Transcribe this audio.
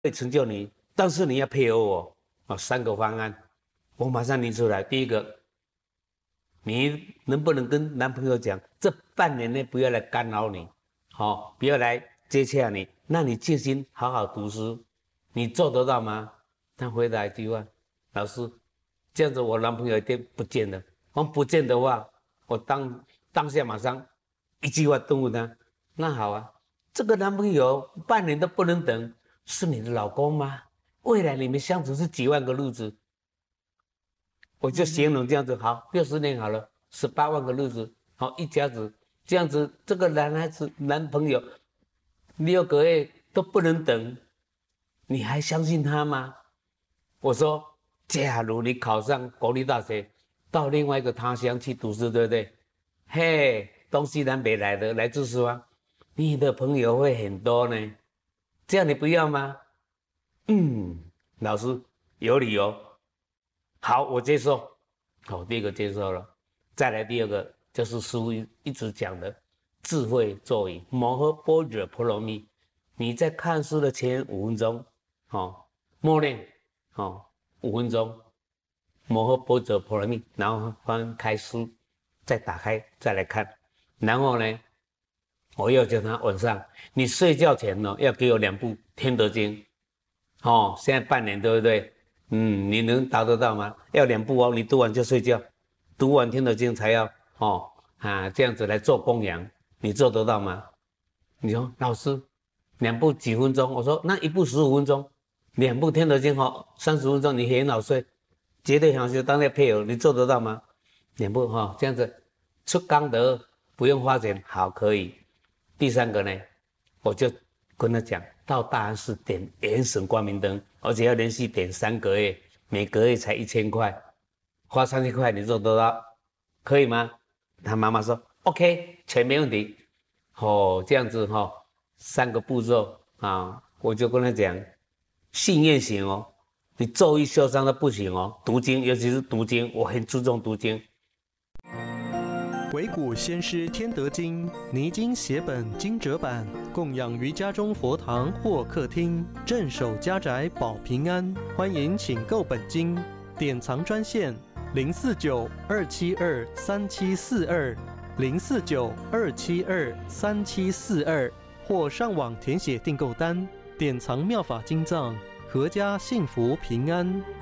会成就你，但是你要配合我啊。3个方案，我马上拟出来。第一个，你能不能跟男朋友讲，这半年内不要来干扰你，好，不要来接洽你，那你静心好好读书，你做得到吗？他回答一句话：老师，这样子我男朋友一定不见了。我不见的话，我当下马上一句话顿问他：那好啊，这个男朋友半年都不能等，是你的老公吗？未来你们相处是几万个日子，我就形容这样子，好，60年好了，18万个日子，好，一家子这样子，这个男朋友6个月都不能等，你还相信他吗？我说，假如你考上国立大学，到另外一个他乡去读书，对不对？嘿，东西南北来的来读书啊，你的朋友会很多呢，这样你不要吗？老师有理由，好，我接受。好，第一个接受了，再来第二个就是师父一直讲的智慧座椅摩诃般若波罗蜜。你在看书的前5分钟，默念5分钟摩诃般若波罗蜜，然后翻开书，再打开再来看，然后呢，我要叫他晚上你睡觉前呢要给我2部《天德经》。现在半年对不对？你能达得到吗？要2部哦，你读完就睡觉，读完《天德经》才要这样子来做供养，你做得到吗？你说老师，2部几分钟？我说那1部15分钟，2部《天德经》30分钟，你很好睡，绝对很好睡。当然配合，你做得到吗？2部这样子出功德，不用花钱，好，可以。第3个呢，我就跟他讲，到大安寺点原神光明灯，而且要连续点3个月，每个月才1000块，花3000块，你做得到？可以吗？他妈妈说 OK， 钱没问题。这样子3个步骤啊，我就跟他讲，信愿行哦，你咒语修伤都不行哦，读经，尤其是读经，我很注重读经。 惟古先师天德经拟经写本经折版，供养于家中佛堂或客厅，镇守家宅保平安。欢迎请购本经，典藏专线049-272-3742，049-272-3742，或上网填写订购单，典藏妙法经藏，阖家幸福平安。